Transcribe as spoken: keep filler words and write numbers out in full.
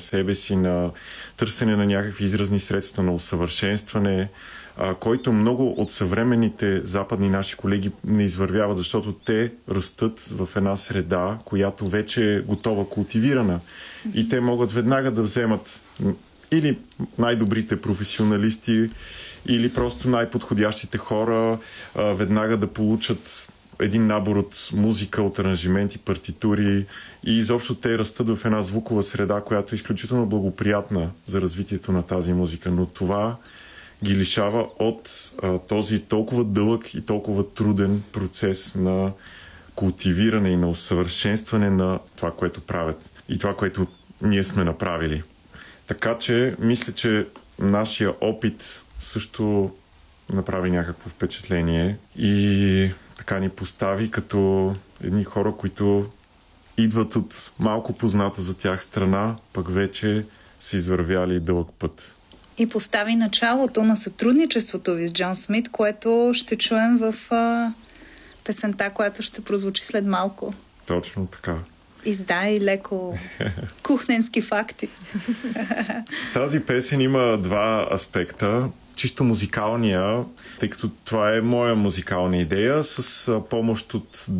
себе си, на търсене на някакви изразни средства, на усъвършенстване, а, който много от съвременните западни наши колеги не извървяват, защото те растат в една среда, която вече е готова, култивирана. И те могат веднага да вземат или най-добрите професионалисти, или просто най-подходящите хора, а, веднага да получат един набор от музика, от аранжименти, партитури и изобщо те растат в една звукова среда, която е изключително благоприятна за развитието на тази музика. Но това ги лишава от а, този толкова дълъг и толкова труден процес на култивиране и на усъвършенстване на това, което правят и това, което ние сме направили. Така че, мисля, че нашия опит също направи някакво впечатление и така ни постави като едни хора, които идват от малко позната за тях страна, пък вече са извървяли дълъг път. И постави началото на сътрудничеството ви с Джон Смит, което ще чуем в а, песента, която ще прозвучи след малко. Точно така. Издай леко кухненски факти. Тази песен има два аспекта. Чисто музикалния, тъй като това е моя музикална идея, с помощ от